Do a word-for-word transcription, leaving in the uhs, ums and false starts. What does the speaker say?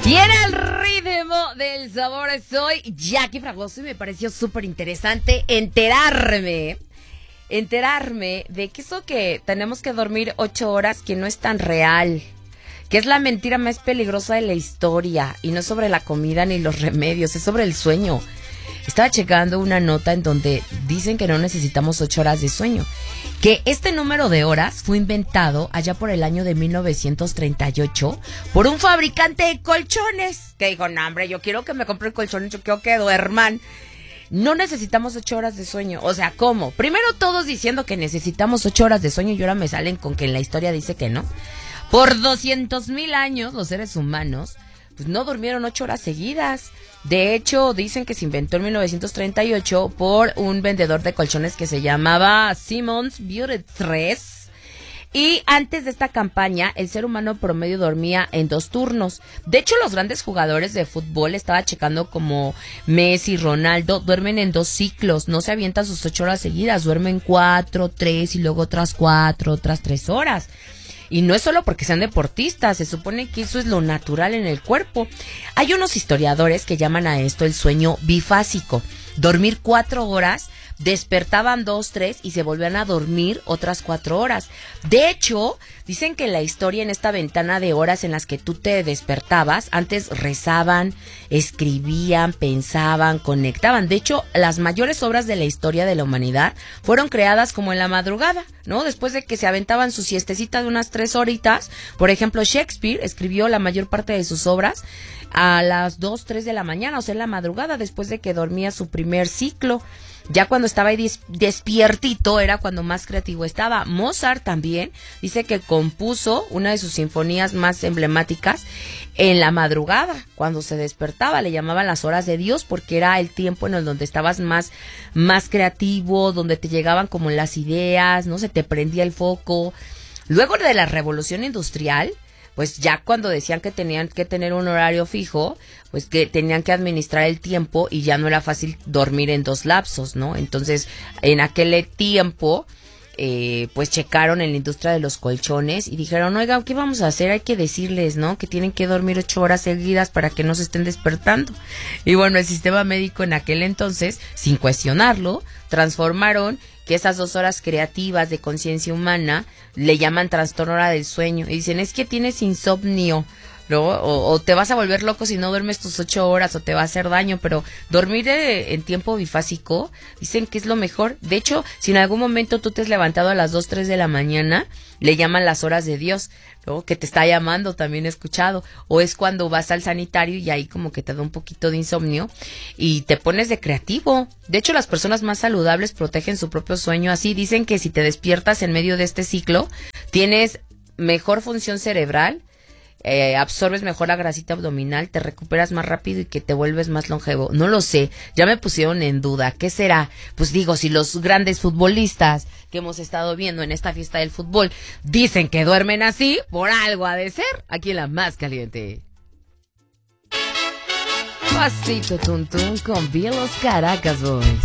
Y en el ritmo del sabor soy Jackie Fragoso y me pareció súper interesante enterarme, enterarme de que eso que tenemos que dormir ocho horas que no es tan real, que es la mentira más peligrosa de la historia y no es sobre la comida ni los remedios, es sobre el sueño. Estaba checando una nota en donde dicen que no necesitamos ocho horas de sueño, que este número de horas fue inventado allá por el año de mil novecientos treinta y ocho por un fabricante de colchones, que dijo, no hombre, yo quiero que me compre el colchón, yo quiero que duerman. No necesitamos ocho horas de sueño. O sea, ¿cómo? Primero todos diciendo que necesitamos ocho horas de sueño y ahora me salen con que en la historia dice que no. Por doscientos mil años los seres humanos pues no durmieron ocho horas seguidas. De hecho, dicen que se inventó en mil novecientos treinta y ocho por un vendedor de colchones que se llamaba Simons Beauty tres. Y antes de esta campaña, el ser humano promedio dormía en dos turnos. De hecho, los grandes jugadores de fútbol, estaba checando como Messi, Ronaldo, duermen en dos ciclos. No se avientan sus ocho horas seguidas, duermen cuatro, tres y luego otras cuatro, otras tres horas. Y no es solo porque sean deportistas, se supone que eso es lo natural en el cuerpo. Hay unos historiadores que llaman a esto el sueño bifásico. Dormir cuatro horas, despertaban dos, tres y se volvían a dormir otras cuatro horas. De hecho, dicen que la historia en esta ventana de horas en las que tú te despertabas, antes rezaban, escribían, pensaban, conectaban. De hecho, las mayores obras de la historia de la humanidad fueron creadas como en la madrugada, ¿no? Después de que se aventaban su siestecita de unas tres horitas. Por ejemplo, Shakespeare escribió la mayor parte de sus obras a las dos, tres de la mañana, o sea, en la madrugada, después de que dormía su primer ciclo. Ya cuando estaba ahí des- despiertito era cuando más creativo estaba. Mozart también dice que compuso una de sus sinfonías más emblemáticas en la madrugada, cuando se despertaba. Le llamaban las horas de Dios porque era el tiempo en el donde estabas más, más creativo, donde te llegaban como las ideas, ¿no? Se te prendía el foco. Luego de la Revolución Industrial, pues ya cuando decían que tenían que tener un horario fijo, pues que tenían que administrar el tiempo y ya no era fácil dormir en dos lapsos, ¿no? Entonces, en aquel tiempo, eh, pues checaron en la industria de los colchones y dijeron, oiga, ¿qué vamos a hacer? Hay que decirles, ¿no? Que tienen que dormir ocho horas seguidas para que no se estén despertando. Y bueno, el sistema médico en aquel entonces, sin cuestionarlo, transformaron que esas dos horas creativas de conciencia humana le llaman trastorno hora del sueño. Y dicen, es que tienes insomnio, ¿no? O, o te vas a volver loco si no duermes tus ocho horas o te va a hacer daño. Pero dormir eh, en tiempo bifásico, dicen que es lo mejor. De hecho, si en algún momento tú te has levantado a las dos, tres de la mañana, le llaman las horas de Dios, ¿no? Que te está llamando, también he escuchado. O es cuando vas al sanitario y ahí como que te da un poquito de insomnio y te pones de creativo. De hecho, las personas más saludables protegen su propio sueño así. Dicen que si te despiertas en medio de este ciclo, tienes mejor función cerebral, eh, absorbes mejor la grasita abdominal, te recuperas más rápido y que te vuelves más longevo. No lo sé, ya me pusieron en duda. ¿Qué será? Pues digo, si los grandes futbolistas que hemos estado viendo en esta fiesta del fútbol dicen que duermen así, por algo ha de ser. Aquí en la más caliente. Pasito Tuntún con Bien los Caracas Boys.